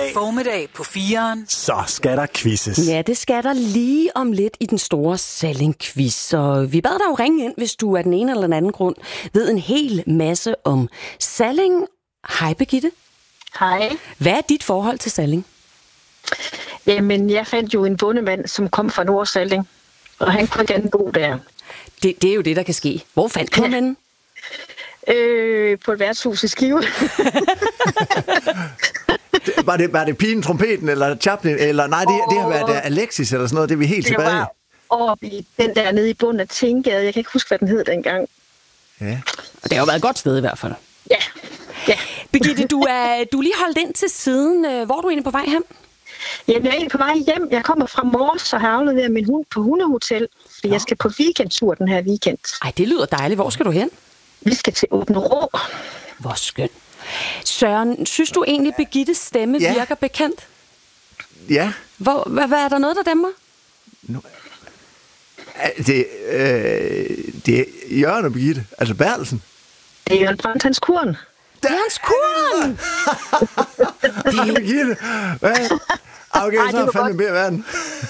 Formiddag på 4'eren. Så skal der quizzes. Ja, det skal der lige om lidt i den store Salling-quiz. Og vi bad dig jo ringe ind, hvis du af den ene eller den anden grund ved en hel masse om Salling. Hej, Birgitte. Hej. Hvad er dit forhold til Salling? Jamen, jeg fandt jo en bondemand, som kom fra Nordsalling, og han kunne gerne bo der. Det er jo det, der kan ske. Hvor fandt du ham henne? På et værtshus i Skive. Var det pigen, trompeten eller Chaplin? Eller nej, det har været Alexis eller sådan noget. Det er vi helt tilbage. Det var oppe i den der nede i bunden af Tinggade. Jeg kan ikke huske, hvad den hed dengang. Ja. Det har jo været et godt sted i hvert fald. Ja. Birgitte, du er lige holdt ind til siden. Hvor er du egentlig på vej hen? Jamen, jeg er egentlig på vej hjem. Jeg kommer fra Mors og har afleveret min hund på hundehotel. For jeg skal på weekendtur den her weekend. Ej, det lyder dejligt. Hvor skal du hen? Vi skal til Åbenrå. Hvor skønt. Søren, synes du egentlig, Birgittes stemme virker bekendt? Ja. Hvad er der noget, der dæmmer? Det er Jørgen og Birgitte, altså Bertelsen. Det er Jørgen Brandt, hans kurn. Det er hans kurn! Det er Birgitte. Hvad? Okay, så er fandme mere verden.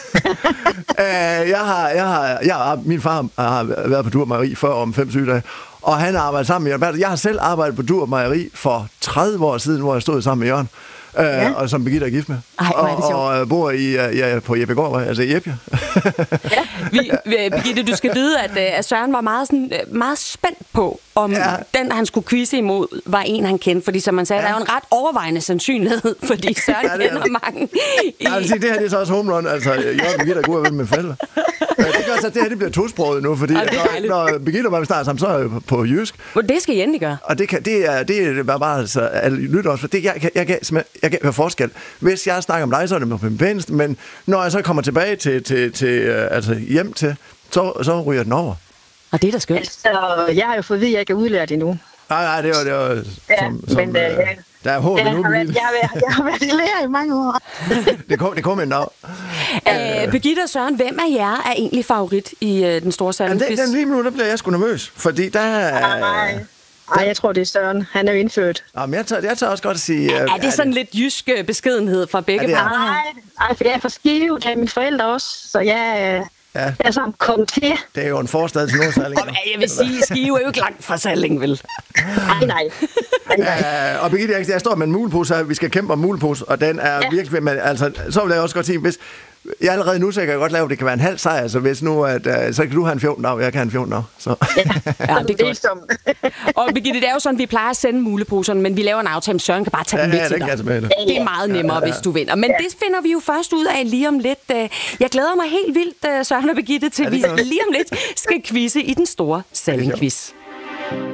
Min far har været på Dur Mejeri før om 5 sygedage, og han har arbejdet sammen med Jørgen Bertelsen. Jeg har selv arbejdet på Dur Mejeri for 30 år siden, hvor jeg stod sammen med Jørgen. Og som Birgitte er gift med. Ej, og bor på Jeppegård, altså i Jeppe. Birgitte, du skal vide, at Søren var meget spændt på, om den, han skulle quizze imod, var en, han kendte. Fordi som man sagde, der er jo en ret overvejende sandsynlighed, fordi Søren kender mange. Jeg vil sige, det her det er så også home run. Altså, Jørgen og Birgitte er gode ven med forældre. Det gør så, at det her det bliver tosproget nu, fordi når Birgitte og mig starter sammen, så er jeg på jysk. Det skal I endelig gøre. Og det er bare så lytter også, for jeg kan høre forskel. Hvis jeg snakker om dig, så er det på min pæneste, men når jeg så kommer tilbage til hjem til, så ryger den over. Og det er da skønt. Altså, jeg har jo fået at vide, at jeg ikke er udlært endnu. Nej, det var der er håb endnu. Jeg har været i lære i mange år. det kom en dag. Birgitte og Søren, hvem af jer er egentlig favorit i den store Salling-quiz? Den lige nu, der bliver jeg sgu nervøs, fordi der Nej, jeg tror, det er Søren. Han er jo indfødt. Jamen, jeg tør også godt at sige... Er det sådan lidt jysk beskedenhed fra begge parter? Nej, for jeg er fra Skive, det er mine forældre også, så jeg er sådan kommet til. Det er jo en forstad til Nordsalling. Jeg vil sige, Skive er jo ikke langt fra Salling, vel? Nej. Og Birgitte, jeg står med en mulepose, vi skal kæmpe om mulepose, og den er virkelig... Men, altså, så vil jeg også godt sige, hvis... Jeg allerede nu, så jeg kan godt lave, at det kan være en halv sejr, så hvis nu, så kan du have en 14 dag, jeg kan have en 14 dag. Så. Ja, det er godt. Og Birgitte, det er jo sådan, vi plejer at sende muleposerne, men vi laver en aftale, med Søren kan bare tage dem med til dig. Det er meget nemmere, hvis du vinder. Men det finder vi jo først ud af lige om lidt. Jeg glæder mig helt vildt, Søren og Birgitte, til vi lige om lidt skal quizze i den store Salling-quiz.